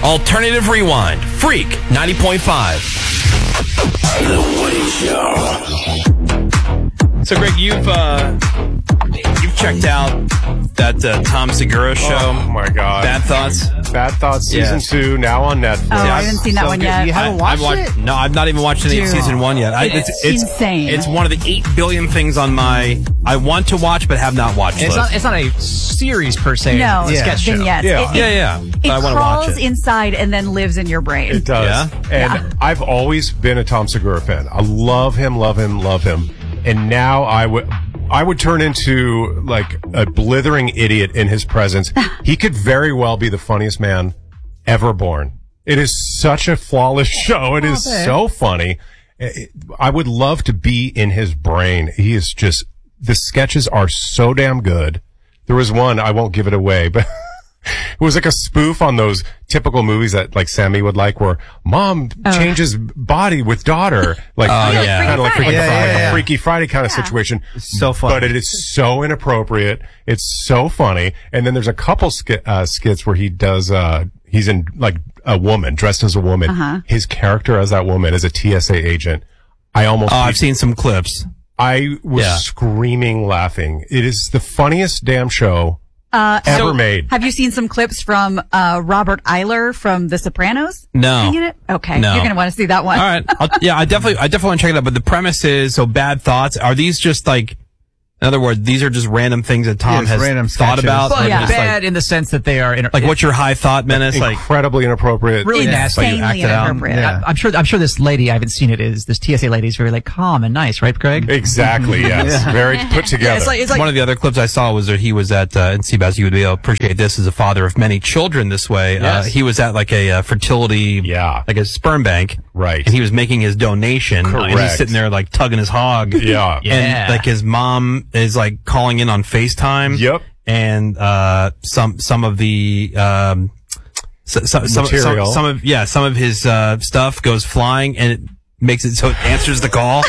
Alternative Rewind. Freak 90.5. The Woody Show. So, Greg, you've checked out that Tom Segura show. Oh, my God. Bad Thoughts? Bad Thoughts Season 2, now on Netflix. Oh, I haven't seen that one yet. You haven't watched it? No, I've not even watched any of Season 1 yet. It's insane. It's one of the 8 billion things on my I want to watch but have not watched list. It's not a series per se. No, It's a sketch show. vignettes. Yeah. It I want to watch crawls it. inside and then lives in your brain. It does. Yeah? And I've always been a Tom Segura fan. I love him. And now I would turn into like a blithering idiot in his presence. He could very well be the funniest man ever born. It is such a flawless show. It is so funny. I would love to be in his brain. He is just, the sketches are so damn good. There was one, I won't give it away, but it was like a spoof on those typical movies that like Sammy would like, where mom changes body with daughter, like kind of like Freaky Friday kind of situation. So funny, but it is so inappropriate. It's so funny. And then there's a couple skits where he does. He's in like a woman dressed as a woman. His character as that woman is a TSA agent. I've seen some clips. I was screaming, laughing. It is the funniest damn show ever made. Have you seen some clips from Robert Eiler from The Sopranos? No. Seen it? Okay. No. You're going to want to see that one. All right. I definitely want to check it out. But the premise is, so Bad Thoughts, are these just like, in other words, these are just random things that Tom has thought about? Well, yeah. Bad in the sense that they are... like, what's your high thought, Menace? Incredibly inappropriate. Really nasty. Insanely inappropriate. Yeah. I'm sure this lady, I haven't seen it, this TSA lady is very like calm and nice, right, Greg? Exactly, yes. Very put together. It's like one of the other clips I saw was that he was at, and Seabass, you would be able to appreciate this as a father of many children this way. Yes. He was at like a fertility, like a sperm bank. Right. And he was making his donation. Correct. And he's sitting there like tugging his hog. Yeah. And like his mom is like calling in on FaceTime. Yep. And, some of the, material. some of his, stuff goes flying and it makes it so it answers the call.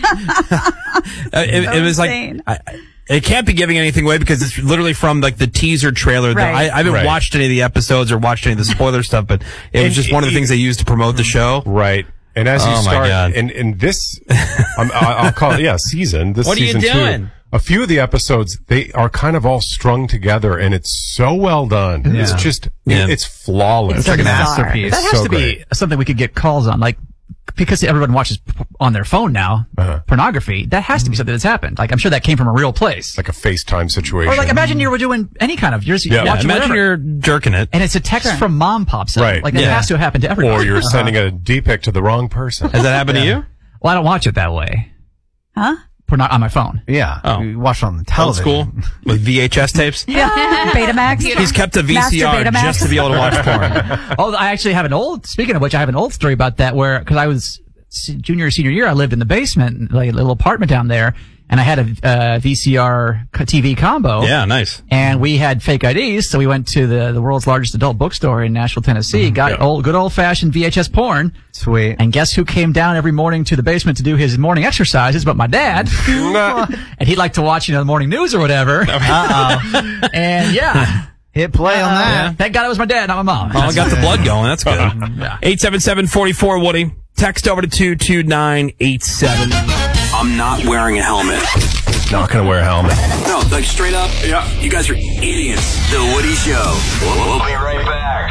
It was insane. like, it can't be giving anything away because it's literally from like the teaser trailer. Right. I haven't watched any of the episodes or watched any of the spoiler stuff, but it was just one of the things they used to promote the show. Right. And as you start, and this, I'll call it, season. This what are you season doing? 2, a few of the episodes, they are kind of all strung together, and it's so well done. Yeah. It's just, it's flawless. It's like a masterpiece. That has so to be something we could get calls on, like, because everyone watches on their phone now, pornography, that has to be something that's happened. Like, I'm sure that came from a real place. Like a FaceTime situation. Or like, imagine you were doing any kind of, watching imagine whatever. you're jerking it. And it's a text from mom pops up. Right. Like, that has to have happened to everyone. Or you're sending a D-pic to the wrong person. Has that happened to you? Well, I don't watch it that way. Huh? On my phone. Yeah. Oh. You watch it on the Old television. school with VHS tapes. Yeah. Betamax. He's kept a VCR Betamax. just to be able to watch porn. Oh, I actually have speaking of which, I have an old story about that where, cause I was junior or senior year, I lived in the basement, like a little apartment down there, and I had a VCR TV combo. Yeah, nice. And we had fake IDs, so we went to the world's largest adult bookstore in Nashville, Tennessee, got good old-fashioned VHS porn. Sweet. And guess who came down every morning to the basement to do his morning exercises but my dad. And he'd like to watch, the morning news or whatever. Uh-oh. And hit play on that. Thank God it was my dad, not my mom. Oh, I got the blood going. That's good. 877-44-WOODY. Text over to 22987. I'm not wearing a helmet. Not gonna wear a helmet. No, like straight up. Yeah. You guys are idiots. The Woody Show. We'll be right back.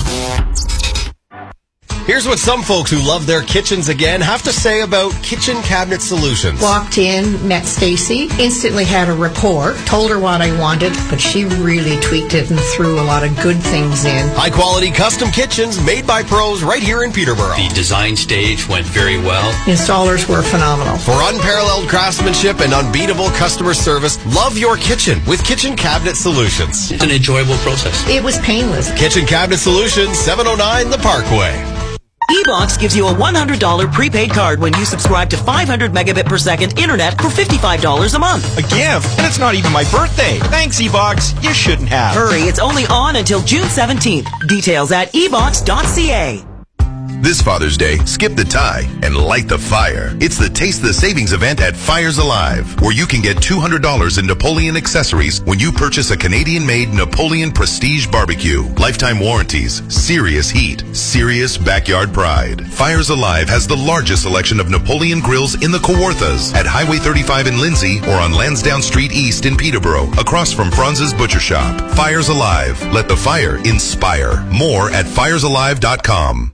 Here's what some folks who love their kitchens again have to say about Kitchen Cabinet Solutions. Walked in, met Stacy, instantly had a rapport, told her what I wanted, but she really tweaked it and threw a lot of good things in. High-quality custom kitchens made by pros right here in Peterborough. The design stage went very well. Installers were phenomenal. For unparalleled craftsmanship and unbeatable customer service, love your kitchen with Kitchen Cabinet Solutions. It's an enjoyable process. It was painless. Kitchen Cabinet Solutions, 709 The Parkway. eBox gives you a $100 prepaid card when you subscribe to 500 megabit per second internet for $55 a month. A gift? And it's not even my birthday. Thanks, eBox. You shouldn't have. Hurry, it's only on until June 17th. Details at ebox.ca. This Father's Day, skip the tie and light the fire. It's the Taste the Savings event at Fires Alive, where you can get $200 in Napoleon accessories when you purchase a Canadian-made Napoleon Prestige Barbecue. Lifetime warranties, serious heat, serious backyard pride. Fires Alive has the largest selection of Napoleon grills in the Kawarthas at Highway 35 in Lindsay or on Lansdowne Street East in Peterborough, across from Franz's Butcher Shop. Fires Alive. Let the fire inspire. More at firesalive.com.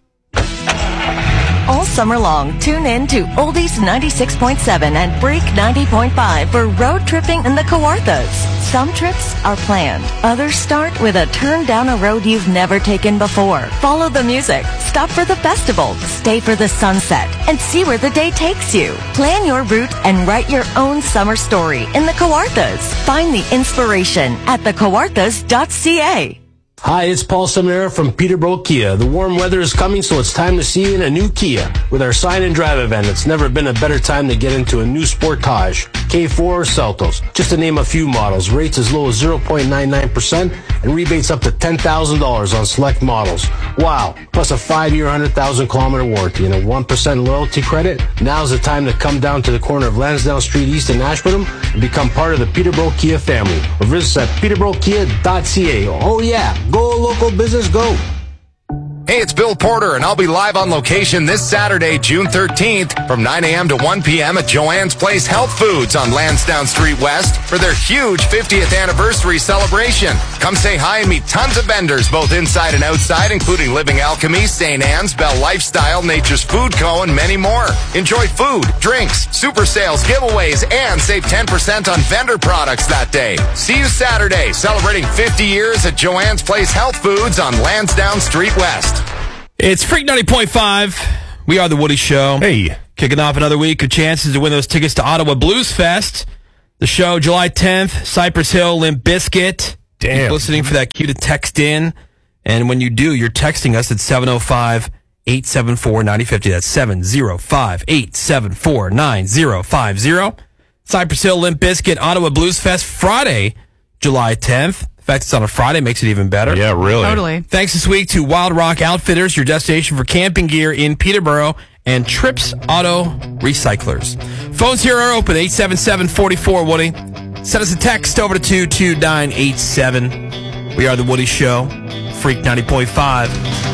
All summer long, tune in to Oldies 96.7 and Break 90.5 for road tripping in the Kawarthas. Some trips are planned. Others start with a turn down a road you've never taken before. Follow the music, stop for the festival, stay for the sunset, and see where the day takes you. Plan your route and write your own summer story in the Kawarthas. Find the inspiration at thekawarthas.ca. Hi, it's Paul Seminara from Peterborough Kia. The warm weather is coming, so it's time to see you in a new Kia. With our sign and drive event, it's never been a better time to get into a new Sportage, K4 or Seltos. Just to name a few models, rates as low as 0.99% and rebates up to $10,000 on select models. Wow, plus a 5-year, 100,000-kilometer warranty and a 1% loyalty credit. Now's the time to come down to the corner of Lansdowne Street East in Ashburnham and become part of the Peterborough Kia family. Or visit us at peterboroughkia.ca. Oh yeah, go local business, go. Hey, it's Bill Porter, and I'll be live on location this Saturday, June 13th, from 9 a.m. to 1 p.m. at Joanne's Place Health Foods on Lansdowne Street West for their huge 50th anniversary celebration. Come say hi and meet tons of vendors, both inside and outside, including Living Alchemy, St. Anne's, Bell Lifestyle, Nature's Food Co., and many more. Enjoy food, drinks, super sales, giveaways, and save 10% on vendor products that day. See you Saturday, celebrating 50 years at Joanne's Place Health Foods on Lansdowne Street West. It's Freak 90.5. We are the Woody Show. Hey. Kicking off another week of chances to win those tickets to Ottawa Blues Fest. The show, July 10th, Cypress Hill, Limp Bizkit. Damn. Keep listening for that cue to text in. And when you do, you're texting us at 705-874-9050. That's 705-874-9050. Cypress Hill, Limp Bizkit, Ottawa Blues Fest, Friday, July 10th. In fact, it's on a Friday, makes it even better. Yeah, really. Totally. Thanks this week to Wild Rock Outfitters, your destination for camping gear in Peterborough, and Trips Auto Recyclers. Phones here are open, 877-44-WOODY. Send us a text over to 22987. We are the Woody Show, Freak 90.5.